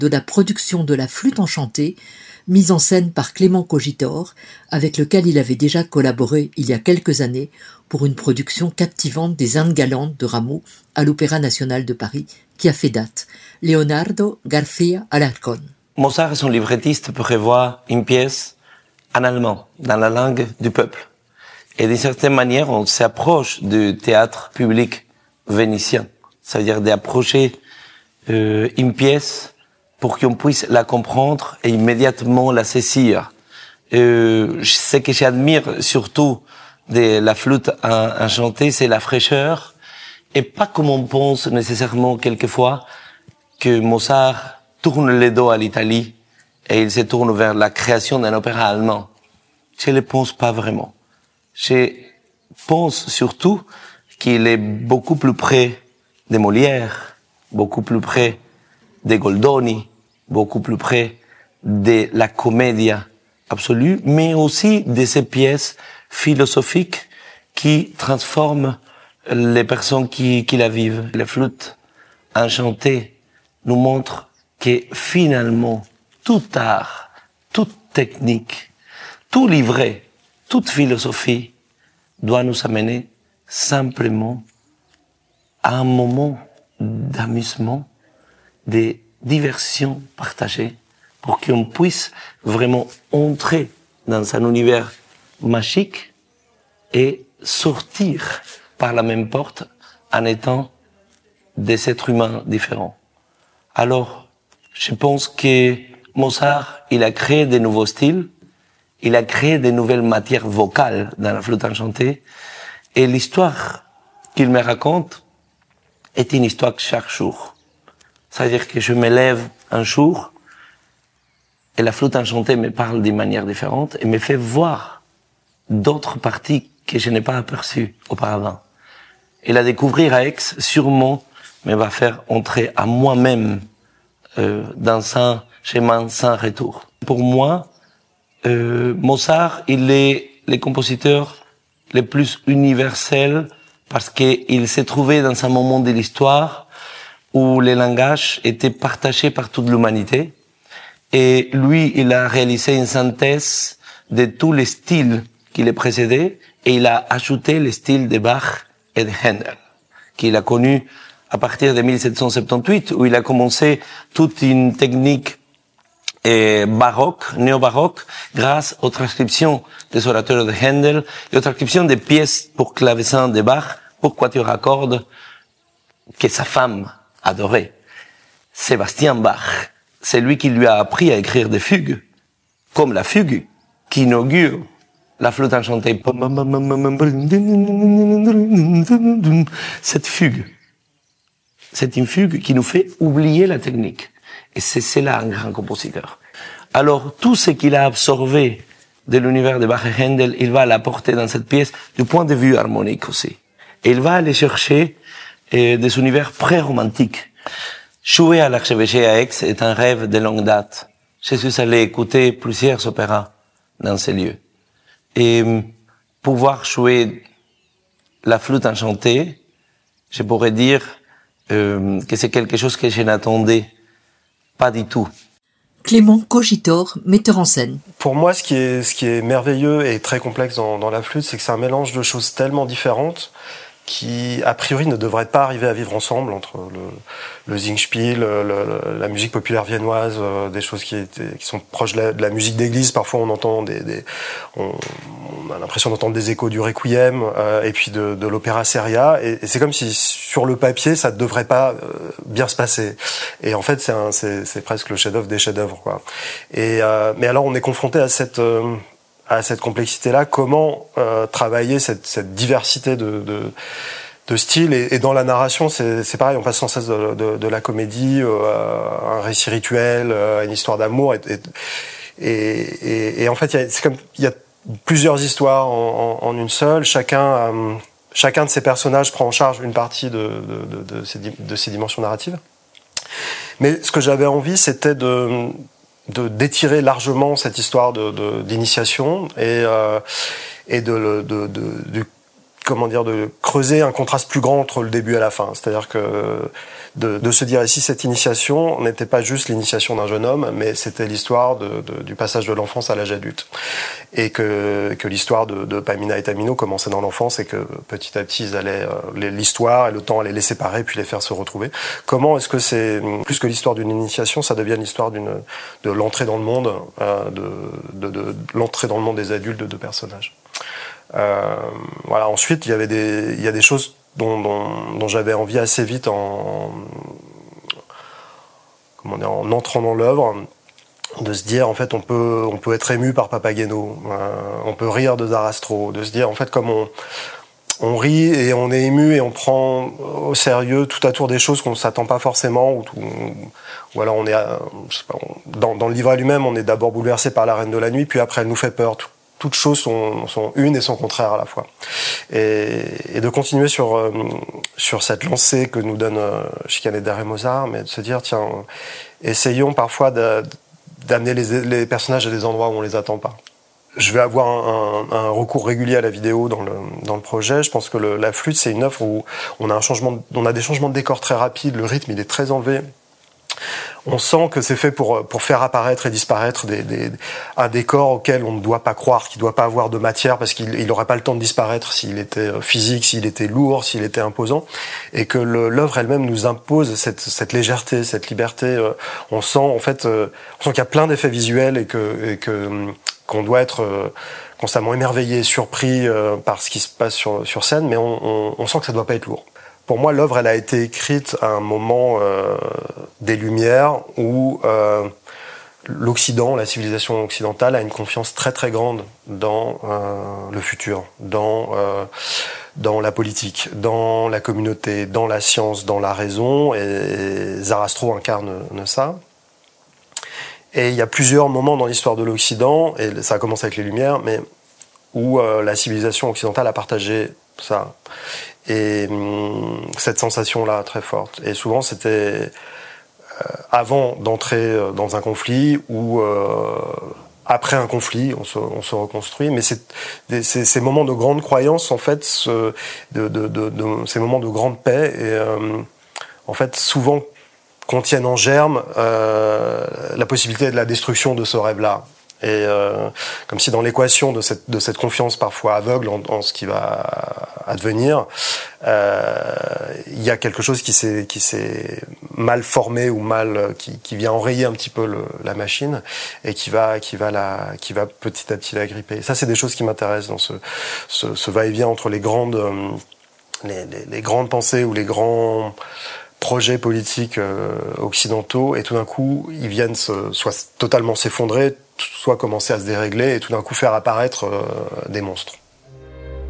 de la production de la flûte enchantée, mise en scène par Clément Cogitor, avec lequel il avait déjà collaboré il y a quelques années pour une production captivante des Indes galantes de Rameau à l'Opéra national de Paris, qui a fait date. Leonardo García Alarcón. Mozart et son librettiste prévoient une pièce en allemand, dans la langue du peuple. Et d'une certaine manière, on s'approche du théâtre public vénitien. Ça veut dire d'approcher une pièce pour qu'on puisse la comprendre et immédiatement la saisir. Ce que j'admire surtout de la flûte enchantée, c'est la fraîcheur, et pas comme on pense nécessairement quelquefois que Mozart tourne le dos à l'Italie et il se tourne vers la création d'un opéra allemand. Je ne le pense pas vraiment. Je pense surtout qu'il est beaucoup plus près de Molière, beaucoup plus près de Goldoni, beaucoup plus près de la commedia absolue, mais aussi de ces pièces philosophiques qui transforment les personnes qui la vivent. La flûte enchantée nous montre que finalement, tout art, toute technique, tout livret, toute philosophie doit nous amener simplement à un moment d'amusement, de diversion partagée, pour qu'on puisse vraiment entrer dans un univers magique et sortir par la même porte en étant des êtres humains différents. Alors, je pense que Mozart, il a créé de nouveaux styles, il a créé de nouvelles matières vocales dans la flûte enchantée, et l'histoire qu'il me raconte est une histoire chaque jour. C'est-à-dire que je me lève un jour, et la flûte enchantée me parle d'une manière différente, et me fait voir d'autres parties que je n'ai pas aperçues auparavant. Et la découvrir à Aix, sûrement, me va faire entrer à moi-même dans un chemin sans retour. Pour moi, Mozart, il est le compositeur le plus universel parce qu'il s'est trouvé dans un moment de l'histoire où le langage était partagé par toute l'humanité. Et lui, il a réalisé une synthèse de tous les styles qui le précédaient et il a ajouté les styles de Bach et de Händel, qu'il a connu à partir de 1778, où il a commencé toute une technique baroque, néo-baroque, grâce aux transcriptions des orateurs de Händel et aux transcriptions des pièces pour clavecin de Bach, pour quatuor à cordes, que sa femme adorait. Sébastien Bach, c'est lui qui lui a appris à écrire des fugues, comme la fugue qui inaugure la flûte enchantée. Cette fugue, c'est une fugue qui nous fait oublier la technique. Et c'est là un grand compositeur. Alors, tout ce qu'il a absorbé de l'univers de Bach et Händel, il va l'apporter dans cette pièce du point de vue harmonique aussi. Et il va aller chercher des univers pré-romantiques. Jouer à l'Archevêché à Aix est un rêve de longue date. Je suis allé écouter plusieurs opéras dans ces lieux. Et pouvoir jouer la flûte enchantée, je pourrais dire que c'est quelque chose que je n'attendais pas du tout. Clément Cogitor, metteur en scène. Pour moi, ce qui est merveilleux et très complexe dans la flûte, c'est que c'est un mélange de choses tellement différentes qui, a priori, ne devraient pas arriver à vivre ensemble, entre le Singspiel, la musique populaire viennoise, des choses qui sont proches de la musique d'église. Parfois, on entend on a l'impression d'entendre des échos du Requiem, et puis de l'opéra seria. Et c'est comme si, sur le papier, ça ne devrait pas bien se passer. Et en fait, c'est presque le chef-d'œuvre des chefs-d'œuvre, quoi. Mais alors, on est confronté à cette complexité-là, comment travailler cette diversité de styles, et dans la narration, c'est pareil, on passe sans cesse de la comédie à un récit rituel, à une histoire d'amour, et en fait, il y a plusieurs histoires en une seule. Chacun de ces personnages prend en charge une partie de ces dimensions narratives. Mais ce que j'avais envie, c'était d'étirer largement cette histoire d'initiation et de creuser un contraste plus grand entre le début et la fin. C'est-à-dire que de se dire ici, cette initiation n'était pas juste l'initiation d'un jeune homme, mais c'était l'histoire du passage de l'enfance à l'âge adulte. Et que l'histoire de Pamina et Tamino commençait dans l'enfance et que petit à petit, l'histoire et le temps allaient les séparer puis les faire se retrouver. Comment est-ce que c'est, plus que l'histoire d'une initiation, ça devient l'histoire de l'entrée dans le monde, de l'entrée dans le monde des adultes de deux personnages. Voilà. Ensuite, il y a des choses dont j'avais envie assez vite en entrant dans l'œuvre, de se dire en fait on peut être ému par Papageno, on peut rire de Zarastro, de se dire en fait comme on rit et on est ému et on prend au sérieux tout à tour des choses qu'on ne s'attend pas forcément, ou alors on est dans le livret lui-même, on est d'abord bouleversé par La Reine de la Nuit, puis après elle nous fait peur. Toutes choses sont une et son contraire à la fois. Et de continuer sur cette lancée que nous donne Schikaneder et Mozart, mais de se dire, tiens, essayons parfois d'amener les personnages à des endroits où on les attend pas. Je vais avoir un recours régulier à la vidéo dans le projet. Je pense que la flûte, c'est une œuvre où on a des changements de décor très rapides, le rythme il est très enlevé. On sent que c'est fait pour faire apparaître et disparaître un décor auquel on ne doit pas croire, qui ne doit pas avoir de matière, parce qu'il n'aurait pas le temps de disparaître s'il était physique, s'il était lourd, s'il était imposant, et que l'œuvre elle-même nous impose cette légèreté, cette liberté. On sent qu'il y a plein d'effets visuels et qu'on doit être constamment émerveillé, surpris par ce qui se passe sur scène, mais on sent que ça ne doit pas être lourd. Pour moi, l'œuvre, elle a été écrite à un moment des Lumières où l'Occident, la civilisation occidentale, a une confiance très très grande dans le futur, dans la politique, dans la communauté, dans la science, dans la raison, et Zarastro incarne ça. Et il y a plusieurs moments dans l'histoire de l'Occident, et ça a commencé avec les Lumières, mais où la civilisation occidentale a partagé ça. Et cette sensation-là très forte. Et souvent, c'était avant d'entrer dans un conflit ou après un conflit, on se reconstruit. Mais ces moments de grande croyance, en fait, ces moments de grande paix, et en fait, souvent contiennent en germe la possibilité de la destruction de ce rêve-là. Et comme si dans l'équation de cette confiance parfois aveugle en ce qui va advenir, il y a quelque chose qui s'est mal formé ou qui vient enrayer un petit peu la machine et qui va petit à petit la gripper. Et ça, c'est des choses qui m'intéressent dans ce va-et-vient entre les grandes pensées ou les grands projets politiques occidentaux, et tout d'un coup, ils viennent soit totalement s'effondrer, soit commencer à se dérégler, et tout d'un coup faire apparaître des monstres.